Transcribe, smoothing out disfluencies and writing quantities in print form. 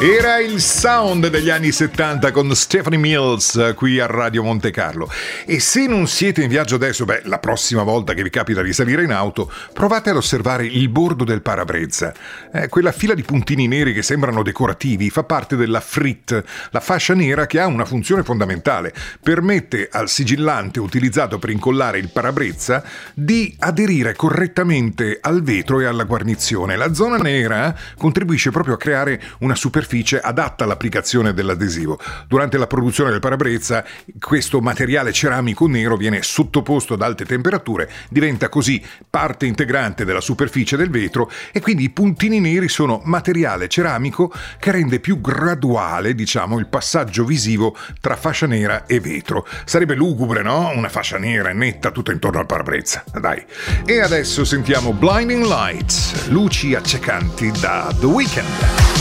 Era il sound degli anni 70 con Stephanie Mills qui a Radio Monte Carlo. E se non siete in viaggio adesso, la prossima volta che vi capita di salire in auto, provate ad osservare il bordo del parabrezza. Quella fila di puntini neri che sembrano decorativi fa parte della FRIT, la fascia nera che ha una funzione fondamentale. Permette al sigillante utilizzato per incollare il parabrezza di aderire correttamente al vetro e alla guarnizione. La zona nera contribuisce proprio a creare una superficie adatta all'applicazione dell'adesivo. Durante la produzione del parabrezza, questo materiale ceramico nero viene sottoposto ad alte temperature, diventa così parte integrante della superficie del vetro e quindi i puntini neri sono materiale ceramico che rende più graduale, il passaggio visivo tra fascia nera e vetro. Sarebbe lugubre, no? Una fascia nera e netta tutta intorno al parabrezza. Dai. E adesso sentiamo Blinding Lights, luci accecanti da The Weeknd.